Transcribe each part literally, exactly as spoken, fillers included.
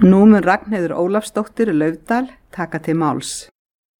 Nú mun Ragnheiður Ólafsdóttir Laufdal taka til máls.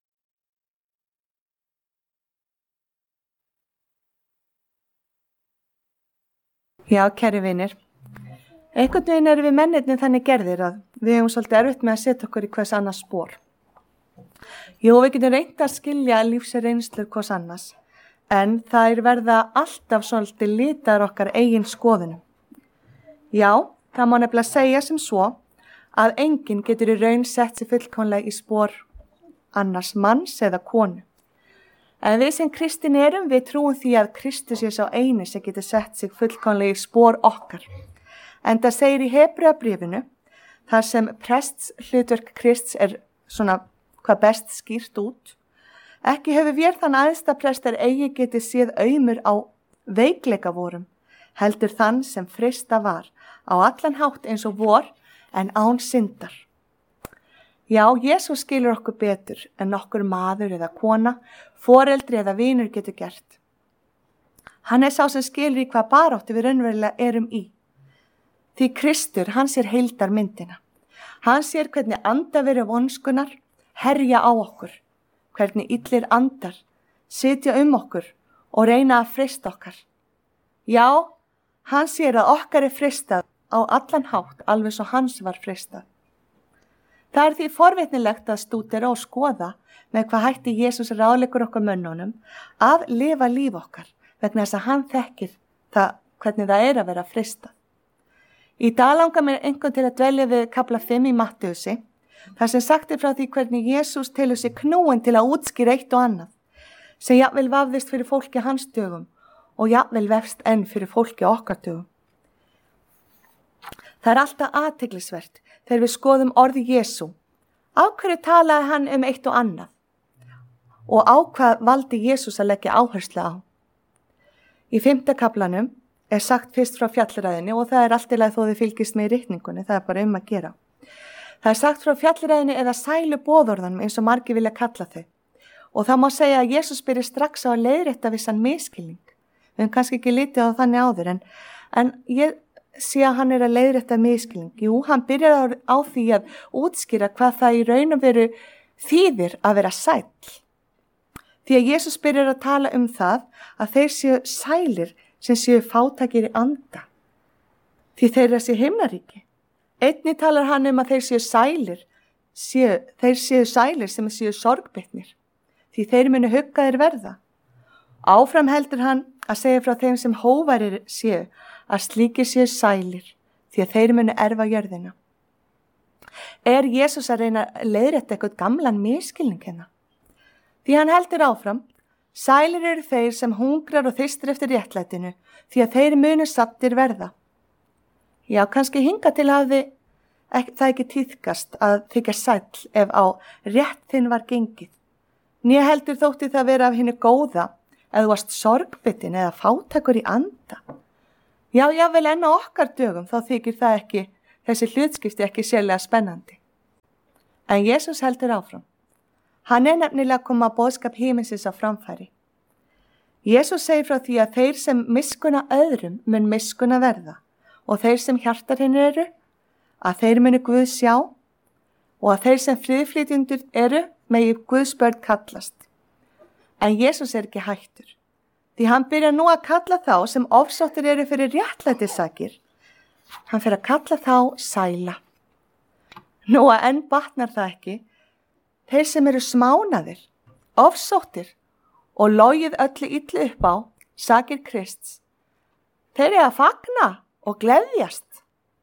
Já, kæri vinir. Einhvern veginn erum við mennirnir þannig gerðir að við hefum svolítið erfitt með að setja okkur í hvers annars spor. Jú, við getum reynt að skilja lífsreynslur hvers annars, en það er verða alltaf svolítið litar okkar eigin skoðunum. Já, það má nefnilega segja sem svo að enginn getur í raun sett sig fullkomlega í spor annars manns eða konu. En við sem kristin erum, við trúum því að Kristus er sá eini sem getur sett sig fullkomlega í spor okkar. En það segir í Hebreabréfinu, þar sem prests hlutverk Krists er svona hvað best skýrt út. Ekki hefur vér þann æðsta prestar eigi getið séð aumur á veikleika vorum, heldur þann sem freista var, á allan hátt eins og vor, en án syndar. Já, Jesús skilur okkur betur en nokkur maður eða kona, foreldri eða vinur getur gert. Hann er sá sem skilur í hvað baráttu við raunverulega erum í. Því Kristur, hann sér heildar myndina. Hann sér hvernig andaveru vonskunar herja á okkur, hvernig illir andar sitja um okkur og reyna að freista okkar. Já, hann sér að okkar er freistað á allan hátt alveg svo hans var freistað. Það er því forvitnilegt að stúdera og skoða með hvað hætti Jesús ráðleggur okkur mönnunum að lifa líf okkar vegna þess að hann þekkir það hvernig það er að vera freistað. Í dag langar mér einhvern til að dvelja við kapla fimm í Mattheusi, þar sem sagt er frá því hvernig Jesús telur sig knúinn til að útskýra eitt og annað, sem jafnvel vafðist fyrir fólki hans dögum og jafnvel vefst enn fyrir fólki okkar dögum. Það er alltaf athyglisvert þegar við skoðum orði Jesú. Á hverju talaði hann um eitt og annað og á hvað valdi Jesús að leggja áherslu á. Í fimmta kaplanum er sagt fyrst frá fjallræðinni og það er allt í lagi þó þið fylgist með í ritningunni, það er bara um að gera. Það er sagt frá fjallræðinni eða sælu boðorðanum eins og margir vilja kalla þau. Og það má segja að Jesús byrja strax á að leiðrétta vissan miskilning. Við höfum kannski ekki litið á þannig áður en, en ég sé að hann er að leiðrétta miskilning. Jú, hann byrjar á, á því að útskýra hvað það í raun og veru þýðir að vera sæll. Því að Jesús byrjar að tala um það að þeir séu sælir sem séu fátækir í anda. Því þeirra séu himnaríki. Einnig talar hann um að þeir séu sælir, séu, þeir séu sælir sem séu sorgbitnir. Því þeir munu huggaðir verða. Áfram heldur hann að segja frá þeim sem hóværir séu að slíkir séu sælir, því að þeir munu erfa jörðina. Er Jesús að reyna að leiðrétta eitthvað gamlan miskilning hérna? Því hann heldur áfram, sælir eru þeir sem hungrar og þyrstir eftir réttlætinu, því að þeir munu saddir verða. Já, kannski hinga til hafði ek, það ekki tíðkast að þykja sæll ef á rétt þinn var gengið. Né heldur þótti það vera af hinni góða, ef þú varst sorgbitin eða fátækur í anda. Já, já, vel enn á okkar dögum þá þykir það ekki, þessi hlutskipti ekki sérlega spennandi. En Jesús heldur áfram. Hann er nefnilega að koma að boðskap himinsins á framfæri. Jesús segir frá því að þeir sem miskunna öðrum mun miskunna verða og þeir sem hjartar hinn eru, að þeir munu Guð sjá og að þeir sem friðflytjendur eru megi Guðs börn kallast. En Jesús er ekki hættur. Því hann byrjar nú að kalla þá sem ofsóttir eru fyrir réttlætissakir. Hann fyrir að kalla þá sæla. Nú að enn batnar það ekki. Þeir sem eru smánaðir, ofsóttir og logið öllu illu upp á, sakir Krists. Þeir eru að fagna og gleðjast.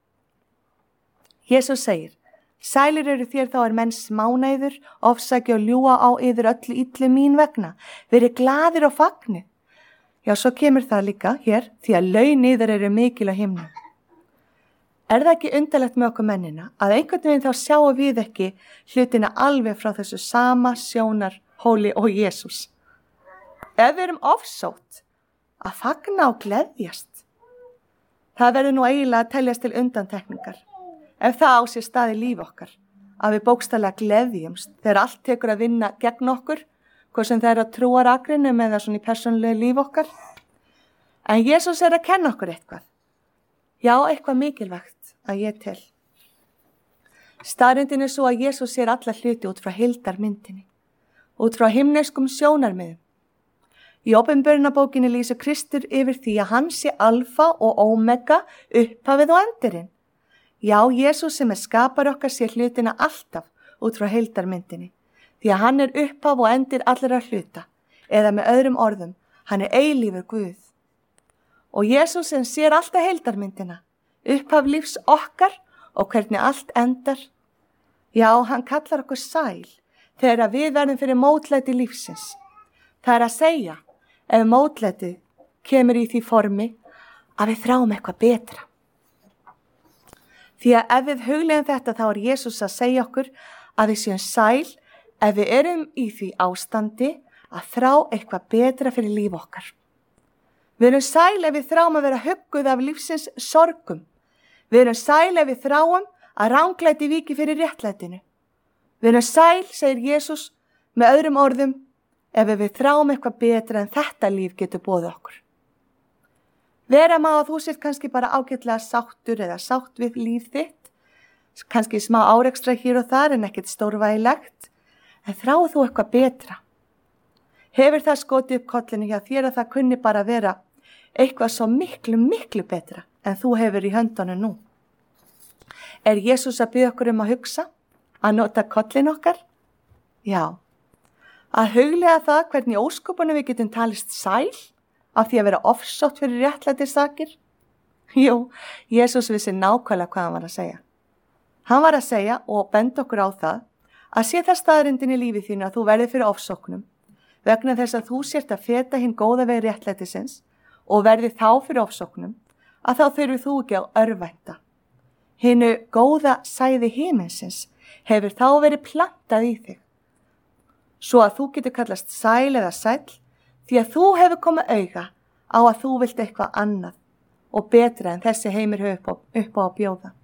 Jesús segir, sælir eru þér þá er menn smánæður, ofsaki og ljúa á yður öllu illu mín vegna. Verið glaðir og fagnir. Já, svo kemur það líka hér, því að laun yður eru mikil á himnum. Er það ekki undarlegt með okkur mennina, að einhvern veginn þá sjáum við ekki hlutina alveg frá þessu sama sjónarhóli og Jesús? Ef við erum ofsótt, að fagna og gleðjast, það verður nú eiginlega að teljast til undantekningar. Ef það á sér stað í líf okkar, að við bókstaflega gleðjumst þegar allt tekur að vinna gegn okkur, hvað sem það er að trúa rakrinum eða svona í persónulegu líf okkar. En Jesús er að kenna okkur eitthvað. Já, eitthvað mikilvægt að ég tel. Staðreyndin er svo að Jesús sér alla hluti út frá heildarmyndinni, út frá himneskum sjónarmiðum. Í Opinberunarbókinni lýsir Kristur yfir því að hann sé alfa og omega, upphafið og endirinn. Já, Jesús sem er skapar okkar sér hlutina alltaf út frá heildarmyndinni, því að hann er upphaf og endir allra hluta, eða með öðrum orðum, hann er eilífur Guð. Og Jesús sem sér alltaf heildarmyndina, upphaf lífs okkar og hvernig allt endar, já, hann kallar okkur sæl þegar við verðum fyrir mótlæti lífsins. Það er að segja, ef mótlæti kemur í því formi að við þráum eitthvað betra. Því að ef við hugleiðum þetta þá er Jesús að segja okkur að við séum sæl ef við erum í því ástandi að þrá eitthvað betra fyrir líf okkar. Við erum sæl ef við þráum að vera hugguð af lífsins sorgum. Við erum sæl ef við þráum að ranglæti víki fyrir réttlætinu. Við erum sæl, segir Jesús, með öðrum orðum, ef við þráum eitthvað betra en þetta líf getur boðið okkur. Vera má að þú sért kannski bara ágætlega sáttur eða sátt við líf þitt, kannski smá árekstra hér og þar en ekkert stórvægilegt, en þráðu þú eitthvað betra. Hefur það skotið upp kollinu hjá þér að það kunni bara vera eitthvað svo miklu, miklu betra en þú hefur í höndunum nú? Er Jesús að biðja okkur um að hugsa, að nota kollin okkar? Já, að huglega það hvernig ósköpunum við getum talist sæl af því að vera ofsótt fyrir réttlæti sakir? Jú, Jesús vissi nákvæmlega hvað hann var að segja. Hann var að segja og benda okkur á það að sé það staðrindin í lífi þínu að þú verði fyrir ofsóknum vegna þess að þú sért að feta hinn góða veg réttlætisins og verði þá fyrir ofsóknum að þá þurfir þú ekki á örvænta. Hinnu góða sæði himinsins hefur þá verið plantað í þig, svo að þú getur kallast sæl eða sæll því að þú hefur komið auga á að þú vilt eitthvað annað og betra en þessi heimur hefur upp á að bjóða.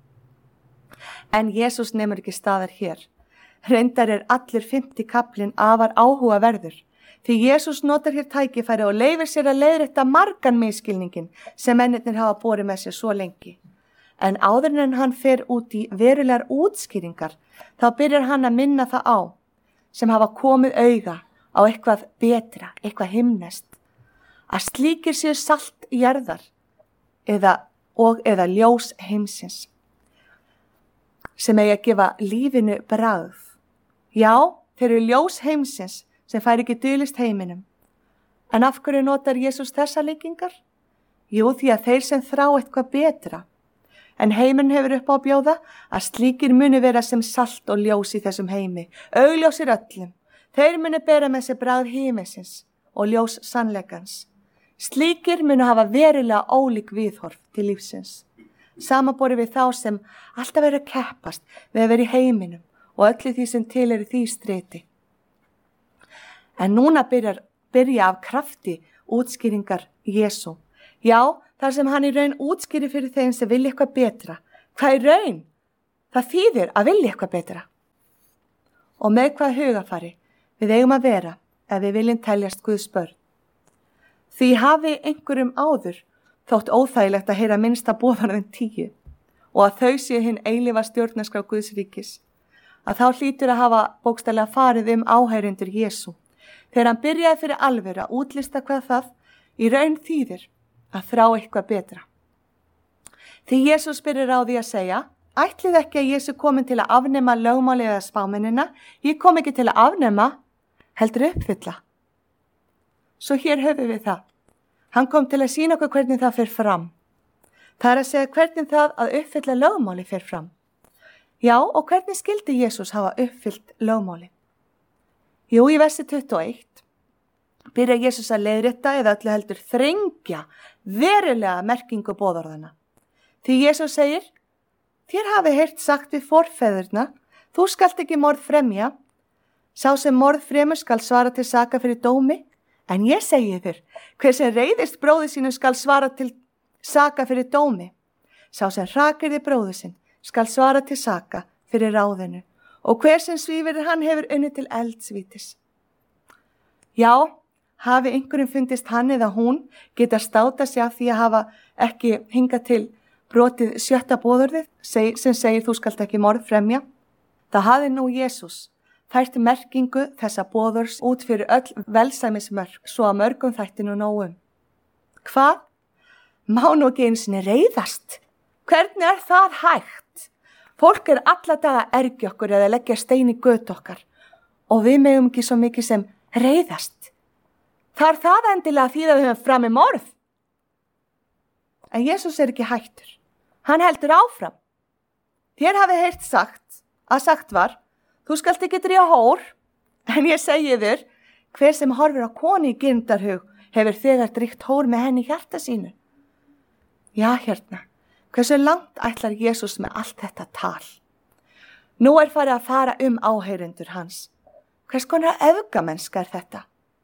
En Jesús nemur ekki staðar hér. Reyndar er allir fimmti kaplinn afar áhugaverður, því Jesús notar hér tækifæri og leyfir sér að leiðrétta margan misskilningin sem mennirnir hafa borið með sér svo lengi. En áður en hann fer út í verulegar útskýringar, þá byrjar hann að minna það á, sem hafa komið auga á eitthvað betra, eitthvað himnest, að slíkir séu salt jarðar eða, og eða ljós heimsins, sem eigi að gefa lífinu bragð. Já, þeir eru ljós heimsins sem fær ekki dulist heiminum. En af hverju notar Jesús þessa líkingar? Jú, því að þeir sem þrá eitthvað betra. En heiminn hefur upp á að bjóða að slíkir muni vera sem salt og ljós í þessum heimi, augljósir öllum. Þeir muni bera með sér bragð himinsins og ljós sannleikans. Slíkir muni hafa verulega ólík viðhorf til lífsins. Samanborið við þá sem alltaf eru að keppast við að vera í heiminum og öllu því sem til er í því striti. En núna byrjar, byrja af krafti útskýringar Jesú. Já, þar sem hann í raun útskýri fyrir þeim sem vilja eitthvað betra. Hvað í raun? Það þýðir að vilja eitthvað betra. Og með hvað hugafari við eigum að vera ef við viljum teljast Guðs börn. Því hafi einhverjum áður þótt óþægilegt að heyra minnsta boðorðin tíu og að þau séu hinn eilífa stjórnarskrá Guðs ríkis, að þá hlýtur að hafa bókstaflega farið um áheyrendur Jesú þegar hann byrjaði fyrir alvöru að útlista hvað það í raun þýðir að þrá eitthvað betra. Því Jesús byrjar á því að segja, ætlið ekki að Jesú komin til að afnema lögmáli eða spámennina, ég kom ekki til að afnema, heldur uppfylla. Svo hér höfum við það. Hann kom til að sýna okkur hvernig það fer fram. Það er að segja hvernig það að uppfylla lögmáli fer fram. Já, og hvernig skildi Jesús hafa uppfyllt lögmáli? Jú, í versi tuttugu og eitt byrjar Jesús að leiðrétta eða öllu heldur þrengja verulega merkingu boðorðana. Því Jesús segir, þér hafi heyrt sagt við forfeðurna, þú skalt ekki morð fremja, sá sem morð fremur skal svara til saka fyrir dómi, en ég segi þér, hver sem reiðist bróði sínu skal svara til saka fyrir dómi, sá sem hrakirði bróði sinn skal svara til saka fyrir ráðinu, og hver sem svífir hann hefur unnið til eldsvítis. Já, hafi einhverjum fundist hann eða hún geta státa sig af því að hafa ekki hingað til brotið sjötta boðorðið sem segir þú skalt ekki morð fremja, Það hafði nú Jesús fært merkingu þessa boðurs út fyrir öll velsæmismörk svo að mörgum þætti nú nógum. Hvað? Má nú ekki eins og reiðast? Hvernig er það hægt? Fólk er alla daga ergi okkur eða leggja stein í götu okkar og við megum ekki svo mikið sem reiðast. Þar það endilega því að við höfum fram í morð. En Jesús er ekki hættur. Hann heldur áfram. Þér hafi heyrt sagt að sagt var, þú skalt ekki drífa hór, en ég segi þér, hver sem horfir á konu í girndarhug hefur þegar dríkt hór með henni í hjarta sínu. Já, hérna, hversu langt ætlar Jesús með allt þetta tal? Nú er farið að fara um áheyrendur hans. Hvers konar öfgamennska er þetta?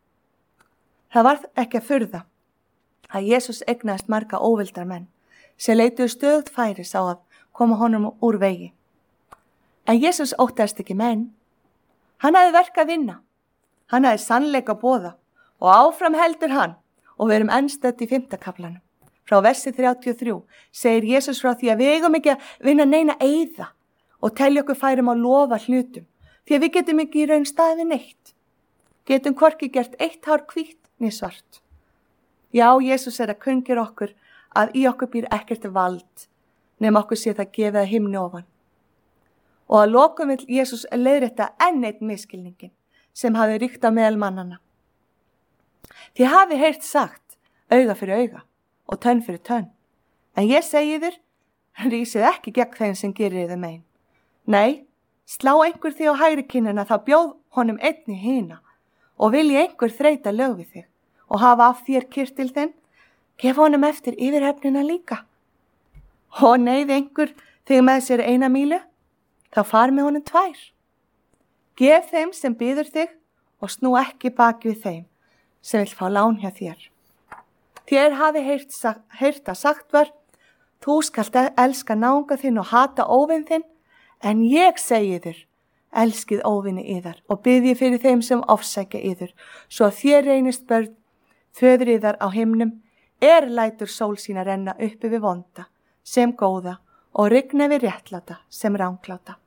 Það var ekki að furða að Jesús eignaðist marga óvildar menn sem leituðu stöðugt færis á að koma honum úr vegi. En Jesús óttaðist ekki menn. Hann hafði verk að vinna. Hann hafði sannleika að boða og áfram heldur hann og við erum enn stödd í fimmta kaflanum. Frá versi þrjátíu og þrjú segir Jesús frá því að við eigum ekki að vinna neina eyða og telja okkur færum að lofa hlutum því að við getum ekki í raun staðið við neitt. Getum hvorki gert eitt hár hvítt né svart. Já, Jesús er að kunngjör okkur að í okkur býr ekkert vald nema okkur sé það gefið að himni ofan. Og að lokum vill Jesús leiðrétta enn eitt misskilningin sem hafi ríkt á meðal mannana. Þið hafi heyrt sagt auga fyrir auga og tönn fyrir tönn. En ég segi þér, rísið ekki gegn þeim sem gerir þið mein. Nei, slá einhver þig á hægri kinnina þá bjóð honum einni hina og vilji einhver þreita lög við þig og hafa af þér kyrtil þinn, gef honum eftir yfirhefnina líka. Og neyði einhver þig með sér eina mílu, þá far með honum tvær. Gef þeim sem biður þig og snú ekki baki við þeim sem vill fá lán hjá þér. Þér hafi heyrt, heyrt að sagt var, þú skalt elska náunga þinn og hata óvin þinn, en ég segi þér, elskið óvinni yðar og biðji fyrir þeim sem ofsækja yður, svo að þér reynist börn, föður yðar á himnum, er lætur sól sína renna uppi við vonda, sem góða og rigna við réttláta sem ránkláta.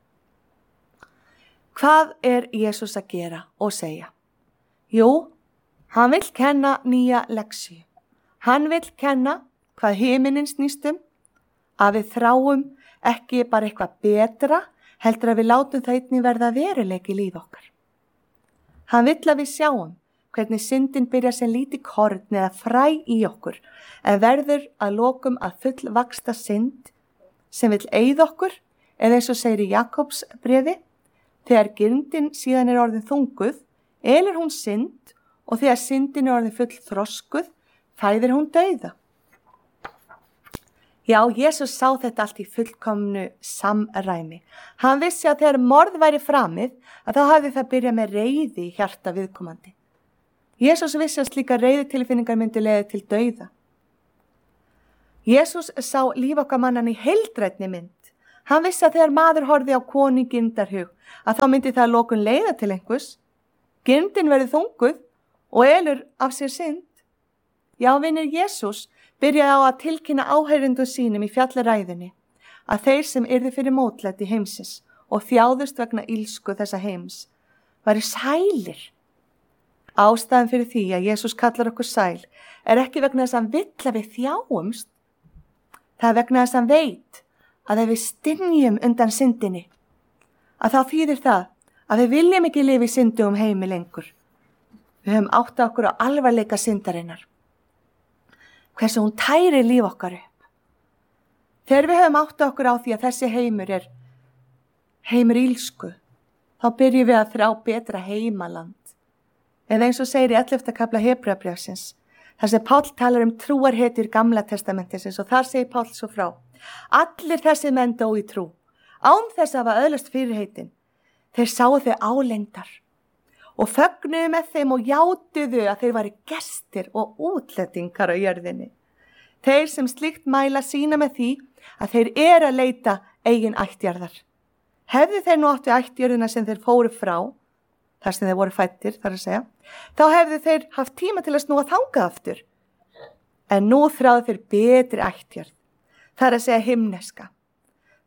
Hvað er Jesús að gera og segja? Jú, hann vill kenna nýja leksíu. Hann vill kenna hvað himinin snýst um, að við þráum ekki bara eitthvað betra, heldur að við látum það einnig verða veruleiki í líf okkar. Hann vill að við sjáum hvernig syndin byrja sem lítið korn eða fræ í okkur, en verður að lokum að full vaksta synd sem vill eyða okkur, eða eins og segir í Jakobs bréfi, þegar girndin síðan er orðin þunguð, elur hún synd og þegar syndin er orðin full þroskuð, fæðir hún dauða. Já, Jesús sá þetta allt í fullkomnu samræmi. Hann vissi að þegar morð væri framið, að þá hafði það byrjað með reiði í hjarta viðkomandi. Jesús vissi að slíka reiðitilfinningar myndi leiða til dauða. Jesús sá líf okkar mannan í heildrænni mynd. Hann vissi að þegar maður horfði á konu í girndarhug, að þá myndi það að lokun leiða til einhvers. Girndin verði þunguð og elur af sér synd. Já, vinir, Jesús byrjaði á að tilkynna áheyrendum sínum í fjallaræðunni að þeir sem yrði fyrir mótlæti heimsins og þjáðust vegna ílsku þessa heims væri sælir. Ástæðan fyrir því að Jesús kallar okkur sæl er ekki vegna þess að hann vill að við þjáumst. Það er vegna þess að hann veit að ef við stynjum undan syndinni, að þá þýðir það að við viljum ekki lifa í syndugum heimi lengur. Við höfum áttað okkur á alvarleika syndarinnar. Hversu hún tæri líf okkar upp. Þegar við höfum áttað okkur á því að þessi heimur er heimur ílsku, þá byrjum við að þrá betra heimaland. Eða eins og segir í ellefta kafla Hebreabréfsins, þar sem Páll talar um trúarhetjur Gamla testamentisins og þar segir Páll svo frá. Allir þessi menn dó í trú, án þess að hafa öðlast fyrirheitin. Þeir sáu þau álengdar og fögnuðu með þeim og játuðu að þeir væri gestir og útlendingar á jörðinni. Þeir sem slíkt mæla sína með því að þeir eru að leita eigin ættjarðar. Hefðu þeir nú áttu ættjörðina sem þeir fóru frá, þar sem þeir voru fættir, þar að segja, þá hefðu þeir haft tíma til að snúa þangað aftur. En nú þráðu þeir betri ættjörð, þar að segja himneska.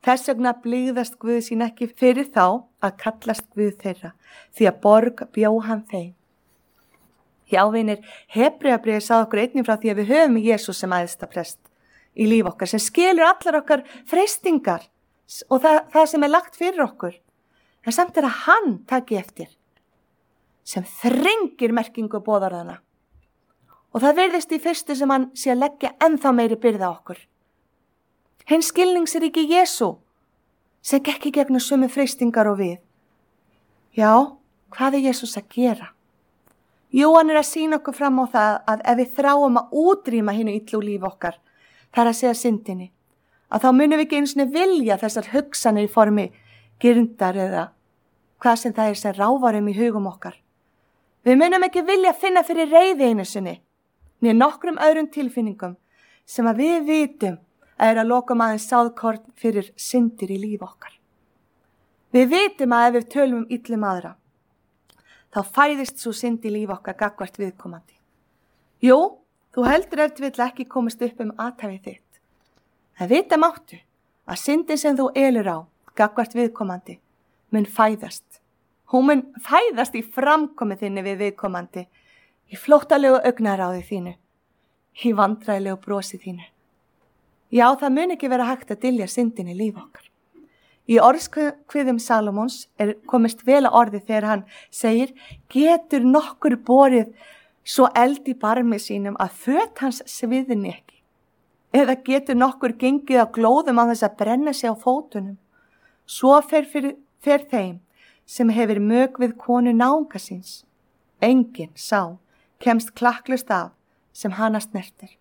Þess vegna blygðast Guð sín ekki fyrir þá að kallast Guð þeirra, því að borg bjó hann þeim. Já, vinir, Hebreabréfið sagði okkur einnig frá því að við höfum Jesús sem æðsta prest í líf okkar, sem skilur allar okkar freistingar og það, það sem er lagt fyrir okkur. En samt er að hann taki eftir, sem þrengir merkingu boðorðanna. Og það virðist í fyrstu sem hann sé að leggja ennþá meiri byrða á okkur. Hinn skilningsríki Jesú, sem gekk í gegnum sömu freistingar og við. Já, hvað er Jesús að gera? Jú, hann er að sýna okkur fram á það að ef við þráum að útrýma hinu illu líf okkar, það er að segja syndinni, að þá munum við ekki einu sinni vilja þessar hugsanir í formi girndar eða hvað sem það er sem ráfar um í hugum okkar. Við munum ekki vilja finna fyrir reiði einu sinni, niður nokkrum öðrum tilfinningum sem að við vitum að er að lokum aðeins sáðkorn fyrir syndir í líf okkar. Við vitum að ef við tölum um illum aðra, þá fæðist svo synd í líf okkar gagnvart viðkomandi. Jú, þú heldur ef til vill ekki komist upp um athæfið þitt. En vita máttu að syndin sem þú elur á gagnvart viðkomandi mun fæðast. Hún mun fæðast í framkomi þinni við viðkomandi, í flóttalegu augnaráði þínu, í vandræðilegu brosi þínu. Já, það mun ekki vera hægt að dylja syndin í líf okkar. Í orðskviðum Salomons er komist vel að orði þegar hann segir: getur nokkur borið svo eld í barmi sínum að föt hans sviðni ekki? Eða getur nokkur gengið á glóðum á þess að brenna sig á fótunum? Svo fer, fyrir, fer þeim sem hefur mög við konu náunga síns. Enginn sá kemst klakklust af sem hana snertir.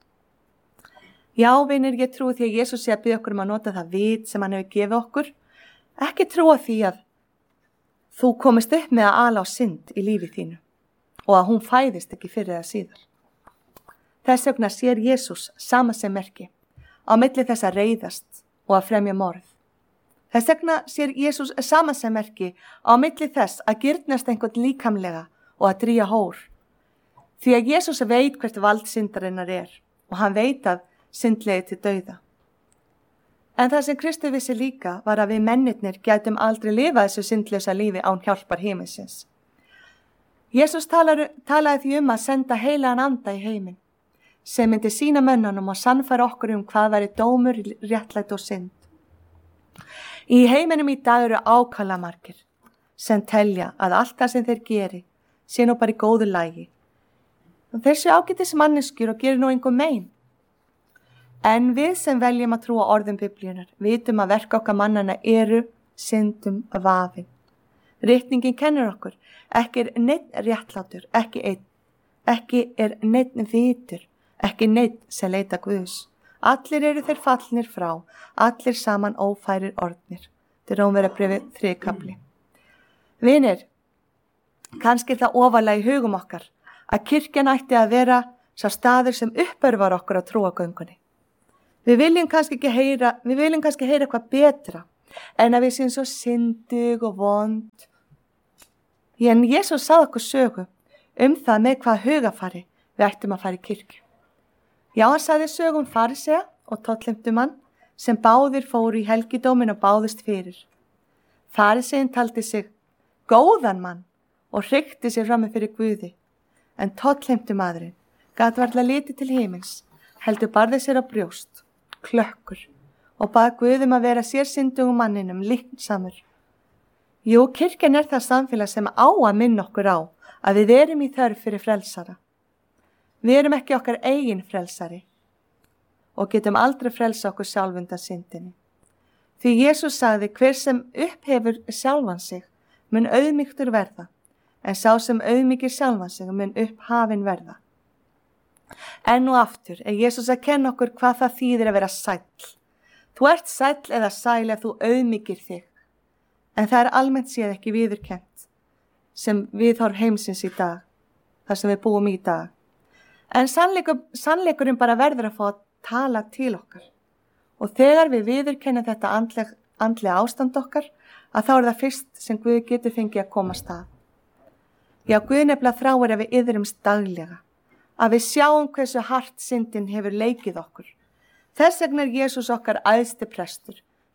Já, vinir, ég trúi því að Jesús sé að biðja okkur um að nota það vit sem hann hefur gefið okkur. Ekki trúa því að þú komist upp með að ala á synd í lífi þínu og að hún fæðist ekki fyrir það síðar. Þess vegna sér Jesús sama sem merki á milli þess að reiðast og að fremja morð. Þess vegna sér Jesús sama sem merki á milli þess að girnast einhvern líkamlega og að drýja hór. Því að Jesús veit hvert vald syndarinnar er og hann veit að syndlegi til dauða. En það sem Kristur vissi líka var að við mennirnir gætum aldrei lifa þessu syndlösa lífi án hjálpar himinsins. Jesús talar, talaði því um að senda heilagan anda í heiminn, sem myndi sína mönnunum og sannfæra okkur um hvað væri dómur, réttlæti og synd. Í heiminum í dag eru ákala margir sem telja að allt það sem þeir geri sé nú bara í góðu lagi. Og þeir séu ágætis manneskjur og gerir nú einhver mein. En við sem veljum að trúa orðum Biblíunar vitum að verk okkar mannana eru syndum vafin. Ritningin kennir okkur, ekki er neitt réttlátur, ekki einn, ekki er neitt vitur, ekki neitt sem leita Guðs. Allir eru þeir fallnir frá, allir saman ófærir orðnir. Þetta er Rómverjabréfið þriðji kafli. Vinir, kannski er það ofarlega í hugum okkar að kirkjan ætti að vera sá staður sem uppörvar okkur á trúagöngunni. Við viljum kannski ekki heyra, við viljum kannski heyra eitthvað betra en að við séum svo syndug og vond. En Jesús sagði okkur sögu um það með hvað hugafari við ættum að fara í kirkju. Já, hann sagði sögum farisea og tollheimtumann sem báðir fóru í helgidómin og báðist fyrir. Fariseinn taldi sig góðan mann og hryggti sig frammi fyrir Guði, en tollheimtumaðurinn gat varla litið til himins, heldur barði sér á brjóst, klökkur og bað Guð um að vera sér syndugum manninum líknsamur. Jú, kirkjan er það samfélag sem á að minna okkur á að við erum í þörf fyrir frelsara. Við erum ekki okkar eigin frelsari og getum aldrei frelsa okkur sjálf undan syndinni. Því Jesús sagði: hver sem upphefur sjálfan sig mun auðmýktur verða, en sá sem auðmýkir sjálfan sig mun upphafin verða. Enn og aftur er Jesús að kenna okkur hvað það þýðir að vera sæll. Þú ert sæll eða sæl ef þú auðmýkir þig, en það er almennt séð ekki viðurkennt sem viðhorf heimsins í dag, þar sem við búum í dag. En sannleikur, sannleikurinn bara verður að fá að tala til okkar. Og þegar við viðurkennum þetta andleg, andlega ástand okkar, að þá er það fyrst sem Guð getur fengið að koma stað. Já, Guð nefnilega þráir að við iðrumst daglega, að við sjáum hversu hart syndin hefur leikið okkur. Þess vegna er Jesús okkar æðsti prestur,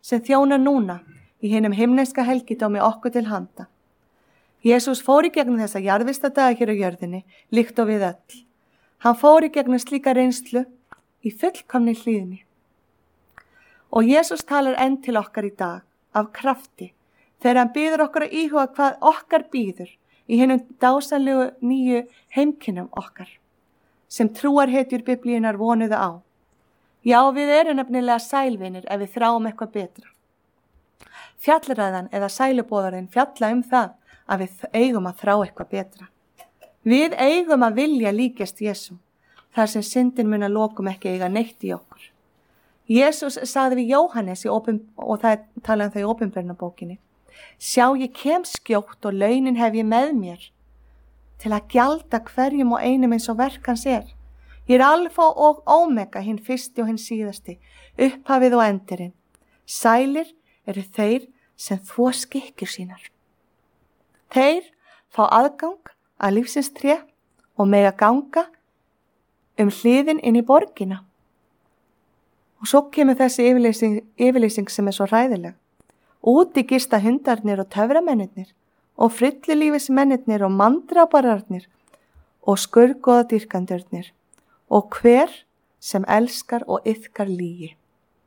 sem þjónar núna í hinum himneska helgidómi okkur til handa. Jesús fór í gegnum þessa jarðvistadaga hér á jörðinni, líkt og við öll. Hann fór í gegnum slíka reynslu í fullkomni hlýðni. Og Jesús talar enn til okkar í dag af krafti þegar hann býður okkur að íhuga hvað okkar býður í hinum dásanlegu nýju heimkynnum okkar, sem trúarhetjur Biblíunar vonuðu á. Já, við erum nefnilega sælvinir ef við þráum eitthvað betra. Fjallræðan eða sælubóðarinn fjalla um það að við eigum að þrá eitthvað betra. Við eigum að vilja líkjast Jesú, þar sem syndin mun að lokum ekki eiga neitt í okkur. Jesús sagði við Jóhannes í opin, og það er talað um það í Opinberunarbókinni: sjá, ég kem skjótt og launin hef ég með mér til að gjalda hverjum og einum eins og verk hans er. Ég er alfa og ómega, hinn fyrsti og hinn síðasti, upphafið og endirinn. Sælir eru þeir sem þvo skikkjur sínar. Þeir fá aðgang að lífsins tré og mega ganga um hliðin inn í borgina. Og svo kemur þessi yfirlýsing, yfirlýsing sem er svo hræðileg. Úti gista hundarnir og töframennirnir og frillilífismennirnir og mandrabararnir og skurgoðadýrkandurnir og hver sem elskar og iðkar lygi.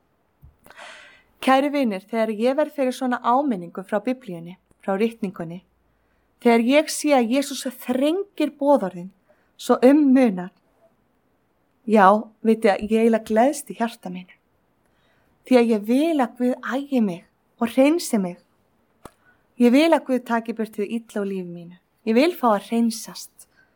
Kæri vinir, þegar ég verð fyrir svona áminningu frá Biblíunni, frá ritningunni, þegar ég sé að Jesús þrengir boðorðin svo um munar, já, viti að ég eiginlega gleðst í hjarta mínu, því að ég vil að Guð ægi mig og hreinsi mig. Ég vil að Guð taki burtið illa á lífi mínu. Ég vil fá að hreinsast.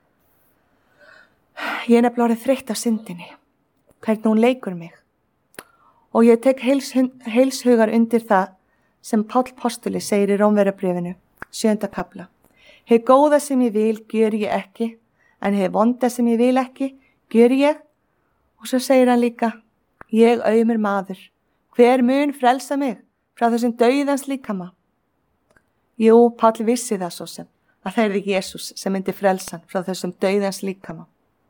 Ég er nefnilega orðið þreytt á syndinni, hvernig hún leikur mig. Og ég tek heils, heilshugar undir það sem Páll postuli segir í Rómverjabréfinu, sjöunda kafla. Hið góða sem ég vil, gjör ég ekki, en hið vonda sem ég vil ekki, gjör ég. Og svo segir hann líka: ég aumur maður, hver mun frelsa mig frá þessum dauðans líkama? Jú, Páll vissi það svo sem, að það er Jesús sem myndi frelsa hann frá þessum dauðans líkama.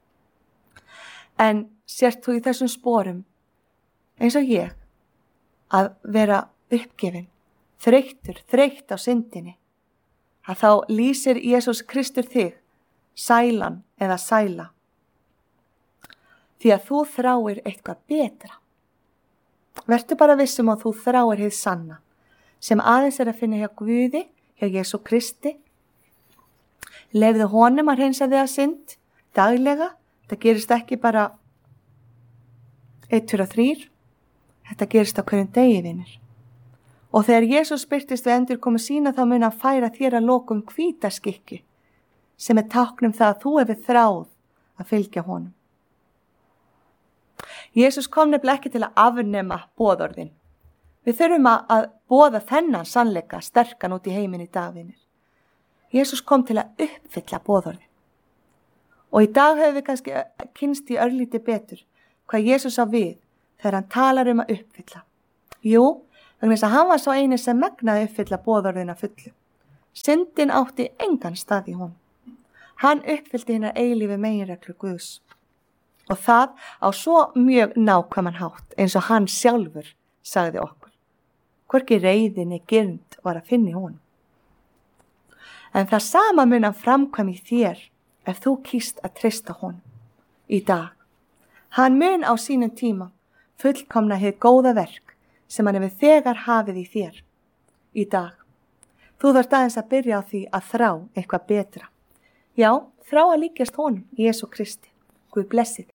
En sért þú í þessum sporum, eins og ég, að vera uppgefin, þreyttur, þreytt á syndinni, að þá lýsir Jesús Kristur þig sælan eða sæla, því að þú þráir eitthvað betra. Vertu bara vissum að þú þráir hið sanna, sem aðeins er að finna hjá Guði, hjá Jesú Kristi. Leyfðu honum að hreinsa þig af synd daglega. Það gerist ekki bara eitt, tveir og þrír. Þetta gerist á hverjum degi, vinir. Og þegar Jesús birtist við endurkomu sína, þá mun hann færa þér að lokum hvítaskikki, sem er tákn um það að þú hefur þráð að fylgja honum. Jesús kom nefnilega ekki til að afnema boðorðin. Við þurfum að boða þennan sannleika sterkan út í heiminn í dag, vinir. Jesús kom til að uppfylla boðorðin. Og í dag höfum við kannski kynst í örlíti betur hvað Jesús á við þegar hann talar um að uppfylla. Jú, vegna þess að hann var svo eini sem megnaði uppfylla boðorðina fullu. Syndin átti engan stað í honum. Hann uppfyllti hinar eilífu meginreglu Guðs. Og það á svo mjög nákvæman hátt, eins og hann sjálfur sagði okkur. Hvorki reiðinni girnd var að finna í honum. En það sama mun hann framkvæma í þér ef þú kýst að treysta honum í dag. Hann mun á sínum tíma fullkomna hið góða verk sem hann hefur þegar hafið í þér í dag. Þú þarft aðeins að byrja á því að þrá eitthvað betra. Já, þrá að líkjast honum, Jesú Kristi. Guð blessi þig.